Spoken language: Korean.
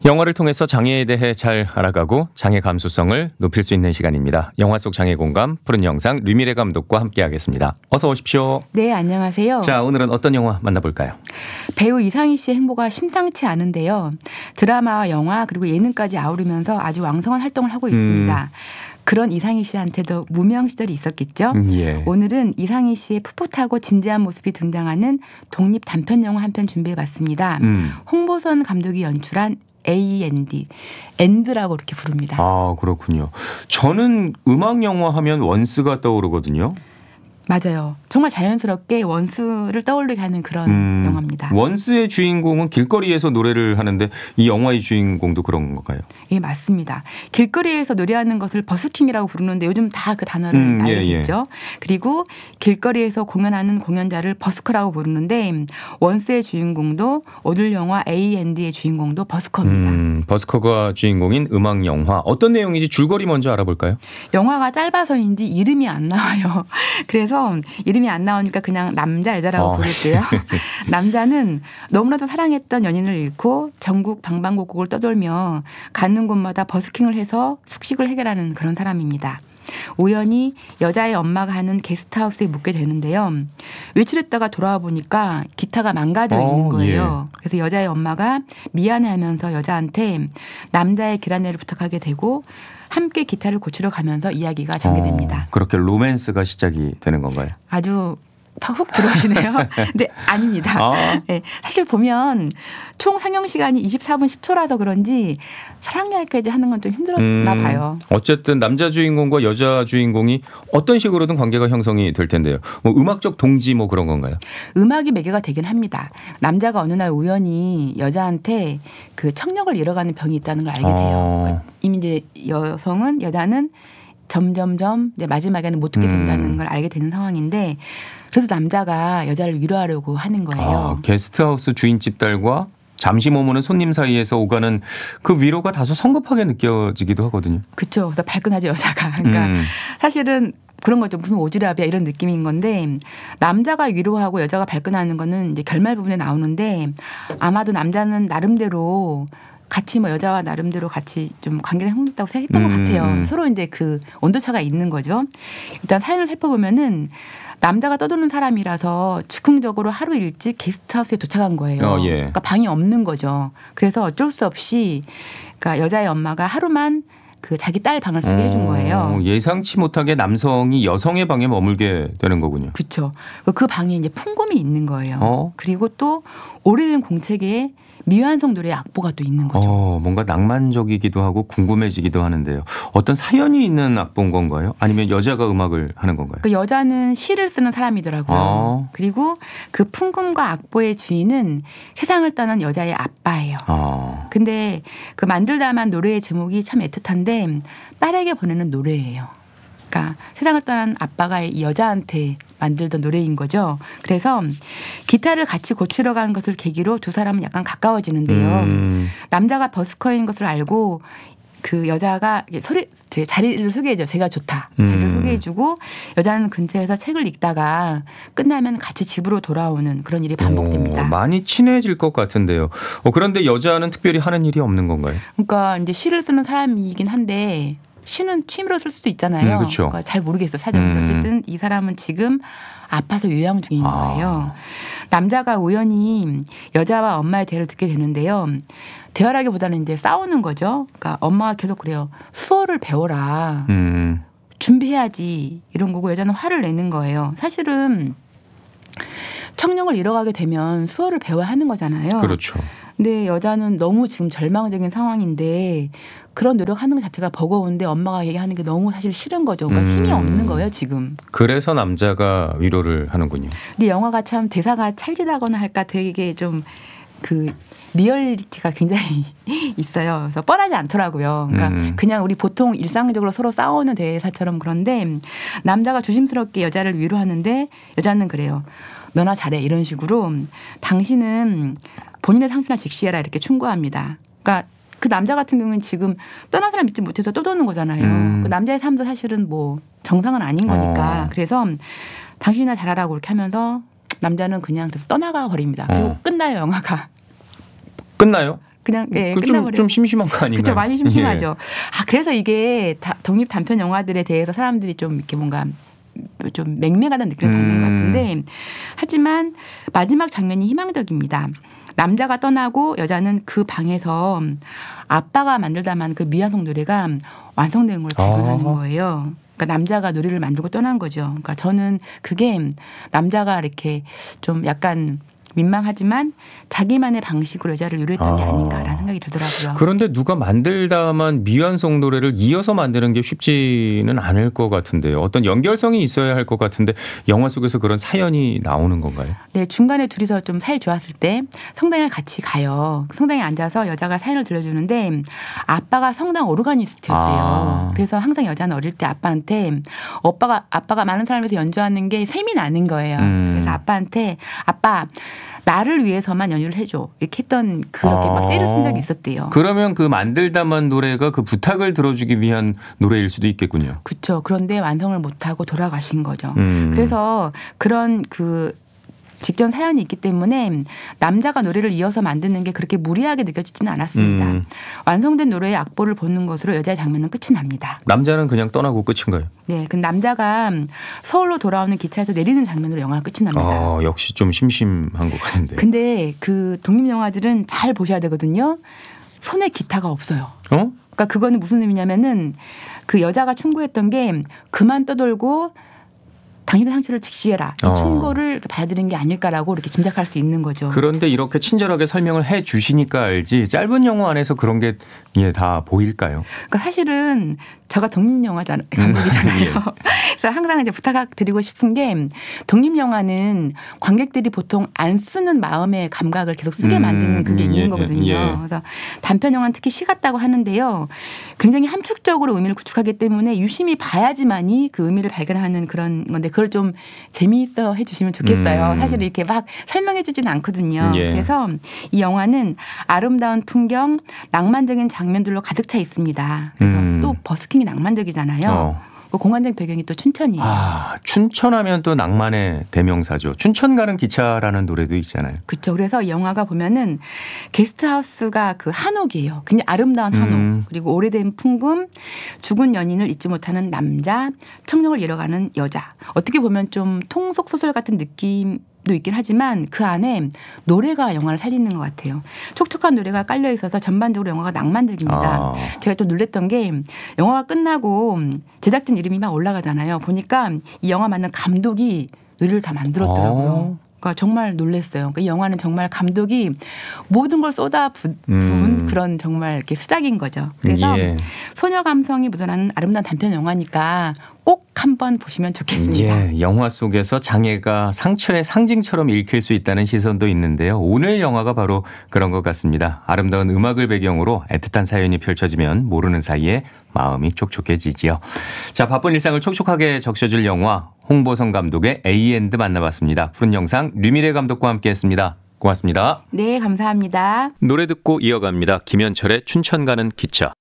영화를 통해서 장애에 대해 잘 알아가고 장애 감수성을 높일 수 있는 시간입니다. 영화 속 장애 공감 푸른 영상 류미래 감독과 함께하겠습니다. 어서 오십시오. 네, 안녕하세요. 자, 오늘은 어떤 영화 만나볼까요? 배우 이상희 씨의 행보가 심상치 않은데요. 드라마와 영화 그리고 예능까지 아우르면서 아주 왕성한 활동을 하고 있습니다. 그런 이상희 씨한테도 무명 시절이 있었겠죠. 예. 오늘은 이상희 씨의 풋풋하고 진지한 모습이 등장하는 독립 단편 영화 한 편 준비해봤습니다. 홍보선 감독이 연출한 AND, 엔드라고 이렇게 부릅니다. 아, 그렇군요. 저는 음악 영화 하면 원스가 떠오르거든요. 맞아요. 정말 자연스럽게 원스를 떠올리게 하는 그런 영화입니다. 원스의 주인공은 길거리에서 노래를 하는데 이 영화의 주인공도 그런 건가요? 예, 맞습니다. 길거리에서 노래하는 것을 버스킹이라고 부르는데 요즘 다 그 단어를 알겠죠. 그리고 길거리에서 공연하는 공연자를 버스커라고 부르는데 원스의 주인공도 오늘 영화 A&D의 주인공도 버스커입니다. 버스커가 주인공인 음악 영화. 어떤 내용인지 줄거리 먼저 알아볼까요? 영화가 짧아서인지 이름이 안 나와요. 그래서 이름이 안 나오니까 그냥 남자 여자라고 부를게요. 남자는 너무나도 사랑했던 연인을 잃고 전국 방방곡곡을 떠돌며 가는 곳마다 버스킹을 해서 숙식을 해결하는 그런 사람입니다. 우연히 여자의 엄마가 하는 게스트하우스에 묵게 되는데요. 외출했다가 돌아와 보니까 기타가 망가져 있는 거예요. 예. 그래서 여자의 엄마가 미안해하면서 여자한테 남자의 길 안내를 부탁하게 되고 함께 기타를 고치러 가면서 이야기가 전개됩니다. 그렇게 로맨스가 시작이 되는 건가요? 아주 훅 들어오시네요. 근데 아닙니다. 네, 사실 보면 총 상영 시간이 24분 10초라서 그런지 사랑 이야기까지 하는 건 좀 힘들었나 봐요. 어쨌든 남자 주인공과 여자 주인공이 어떤 식으로든 관계가 형성이 될 텐데요. 뭐 음악적 동지 뭐 그런 건가요? 음악이 매개가 되긴 합니다. 남자가 어느 날 우연히 여자한테 그 청력을 잃어가는 병이 있다는 걸 알게 돼요. 그러니까 이미 이제 여자는 점점점 이제 마지막에는 못 듣게 된다는 걸 알게 되는 상황인데 그래서 남자가 여자를 위로하려고 하는 거예요. 게스트하우스 주인집 딸과 잠시 머무는 손님 사이에서 오가는 그 위로가 다소 성급하게 느껴지기도 하거든요. 그렇죠. 그래서 발끈하죠 여자가. 그러니까 사실은 그런 거죠. 무슨 오지랖이야 이런 느낌인 건데 남자가 위로하고 여자가 발끈하는 거는 이제 결말 부분에 나오는데 아마도 남자는 나름대로 같이 뭐 여자와 나름대로 같이 좀 관계가 형성됐다고 생각했던 것 같아요. 서로 이제 그 온도차가 있는 거죠. 일단 사연을 살펴보면은 남자가 떠도는 사람이라서 즉흥적으로 하루 일찍 게스트하우스에 도착한 거예요. 그러니까 방이 없는 거죠. 그래서 어쩔 수 없이 그러니까 여자의 엄마가 하루만 그 자기 딸 방을 쓰게 해준 거예요. 예상치 못하게 남성이 여성의 방에 머물게 되는 거군요. 그렇죠. 그 방에 이제 풍금이 있는 거예요. 그리고 또 오래된 공책에 미완성 노래의 악보가 또 있는 거죠. 뭔가 낭만적이기도 하고 궁금해지기도 하는데요. 어떤 사연이 있는 악보인 건가요? 아니면 여자가 음악을 하는 건가요? 그 여자는 시를 쓰는 사람이더라고요. 그리고 그 풍금과 악보의 주인은 세상을 떠난 여자의 아빠예요. 근데 그 만들다만 노래의 제목이 참 애틋한데 딸에게 보내는 노래예요. 그러니까 세상을 떠난 아빠가 이 여자한테 만들던 노래인 거죠. 그래서 기타를 같이 고치러 가는 것을 계기로 두 사람은 약간 가까워지는데요. 남자가 버스커인 것을 알고 그 여자가 자리를 소개해줘. 제가 좋다. 자리를 소개해주고 여자는 근처에서 책을 읽다가 끝나면 같이 집으로 돌아오는 그런 일이 반복됩니다. 많이 친해질 것 같은데요. 그런데 여자는 특별히 하는 일이 없는 건가요? 그러니까 이제 시를 쓰는 사람이긴 한데 시는 취미로 쓸 수도 있잖아요. 그렇죠. 그러니까 잘 모르겠어요. 사정인데 어쨌든 이 사람은 지금 아파서 요양 중인 거예요. 남자가 우연히 여자와 엄마의 대화를 듣게 되는데요. 대화라기보다는 이제 싸우는 거죠. 그러니까 엄마가 계속 그래요. 수어를 배워라. 준비해야지. 이런 거고 여자는 화를 내는 거예요. 사실은 청력을 잃어가게 되면 수어를 배워야 하는 거잖아요. 그렇죠. 근데 여자는 너무 지금 절망적인 상황인데 그런 노력하는 것 자체가 버거운데 엄마가 얘기하는 게 너무 사실 싫은 거죠. 그러니까 힘이 없는 거예요 지금. 그래서 남자가 위로를 하는군요. 근데 영화가 참 대사가 찰지다거나 할까 되게 좀 그 리얼리티가 굉장히 있어요. 그래서 뻔하지 않더라고요. 그러니까 그냥 우리 보통 일상적으로 서로 싸우는 대사처럼 그런데 남자가 조심스럽게 여자를 위로하는데 여자는 그래요. 너나 잘해 이런 식으로 당신은 본인의 상처나 직시해라 이렇게 충고합니다. 그러니까 그 남자 같은 경우는 지금 떠난 사람 믿지 못해서 또 도는 거잖아요. 그 남자의 삶도 사실은 뭐 정상은 아닌 거니까. 그래서 당신이나 잘하라고 이렇게 하면서 남자는 그냥 그래서 떠나가 버립니다. 그리고 끝나요 영화가. 끝나요? 그냥 끝나버려요. 좀 심심한 거 아닌가요? 그렇죠. 많이 심심하죠. 그래서 이게 독립 단편 영화들에 대해서 사람들이 좀 이렇게 뭔가 좀 맹맹하다는 느낌을 받는 것 같은데 하지만 마지막 장면이 희망적입니다. 남자가 떠나고 여자는 그 방에서 아빠가 만들다만 그 미완성 노래가 완성된 걸 발견하는 거예요. 그러니까 남자가 노래를 만들고 떠난 거죠. 그러니까 저는 그게 남자가 이렇게 좀 약간 민망하지만 자기만의 방식으로 여자를 요리했던 게 아닌가라는 생각이 들더라고요. 그런데 누가 만들다만 미완성 노래를 이어서 만드는 게 쉽지는 않을 것 같은데요. 어떤 연결성이 있어야 할 것 같은데 영화 속에서 그런 사연이 나오는 건가요? 네. 중간에 둘이서 좀 사이 좋았을 때 성당에 같이 가요. 성당에 앉아서 여자가 사연을 들려주는데 아빠가 성당 오르가니스트였대요. 그래서 항상 여자는 어릴 때 아빠한테 아빠가 많은 사람에서 연주하는 게 셈이 나는 거예요. 그래서 아빠한테 아빠 나를 위해서만 연주를 해줘. 이렇게 했던 그렇게 막 때를 쓴 적이 있었대요. 그러면 그 만들다만 노래가 그 부탁을 들어주기 위한 노래일 수도 있겠군요. 그렇죠. 그런데 완성을 못하고 돌아가신 거죠. 그래서 그런 그 직전 사연이 있기 때문에 남자가 노래를 이어서 만드는 게 그렇게 무리하게 느껴지지는 않았습니다. 완성된 노래의 악보를 보는 것으로 여자의 장면은 끝이 납니다. 남자는 그냥 떠나고 끝인가요? 네. 그 남자가 서울로 돌아오는 기차에서 내리는 장면으로 영화가 끝이 납니다. 역시 좀 심심한 것 같은데. 근데 그 독립영화들은 잘 보셔야 되거든요. 손에 기타가 없어요. 그러니까 그거는 무슨 의미냐면은 그 여자가 충고했던 게 그만 떠돌고 당신의 상처를 직시해라. 이 충고를 봐드린 게 아닐까라고 이렇게 짐작할 수 있는 거죠. 그런데 이렇게 친절하게 설명을 해 주시니까 알지 짧은 영화 안에서 그런 게 다 보일까요? 그러니까 사실은 제가 독립영화 감독이잖아요. 그래서 항상 이제 부탁드리고 싶은 게 독립영화는 관객들이 보통 안 쓰는 마음의 감각을 계속 쓰게 만드는 그게 있는 거거든요. 그래서 단편영화는 특히 시 같다고 하는데요. 굉장히 함축적으로 의미를 구축하기 때문에 유심히 봐야지만이 그 의미를 발견하는 그런 건데 그걸 좀 재미있어 해주시면 좋겠어요. 사실 이렇게 막 설명해 주지는 않거든요. 그래서 이 영화는 아름다운 풍경, 낭만적인 장면들로 가득 차 있습니다. 그래서 또 버스킹이 낭만적이잖아요. 그 공간적 배경이 또 춘천이에요. 춘천하면 또 낭만의 대명사죠. 춘천 가는 기차라는 노래도 있잖아요. 그렇죠. 그래서 이 영화가 보면은 게스트하우스가 그 한옥이에요. 굉장히 아름다운 한옥. 그리고 오래된 풍금, 죽은 연인을 잊지 못하는 남자, 청력을 잃어가는 여자. 어떻게 보면 좀 통속 소설 같은 느낌도 있긴 하지만 그 안에 노래가 영화를 살리는 것 같아요. 촉촉한 노래가 깔려 있어서 전반적으로 영화가 낭만적입니다. 제가 좀 놀랬던 게 영화가 끝나고 제작진 이름이 막 올라가잖아요. 보니까 이 영화 만든 감독이 노래를 다 만들었더라고요. 그러니까 정말 놀랐어요. 그러니까 이 영화는 정말 감독이 모든 걸 부은 그런 정말 이렇게 수작인 거죠. 그래서 소녀 감성이 묻어나는 아름다운 단편 영화니까 꼭 한번 보시면 좋겠습니다. 영화 속에서 장애가 상처의 상징처럼 읽힐 수 있다는 시선도 있는데요. 오늘 영화가 바로 그런 것 같습니다. 아름다운 음악을 배경으로 애틋한 사연이 펼쳐지면 모르는 사이에 마음이 촉촉해지지요. 자, 바쁜 일상을 촉촉하게 적셔줄 영화 홍보성 감독의 A&D 만나봤습니다. 푸른 영상 류미래 감독과 함께했습니다. 고맙습니다. 네, 감사합니다. 노래 듣고 이어갑니다. 김현철의 춘천 가는 기차.